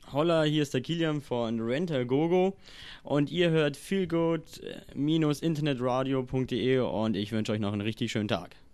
Holla, hier ist der Kilian von Rent-A-Go-Go und ihr hört feelgood-internetradio.de und ich wünsche euch noch einen richtig schönen Tag.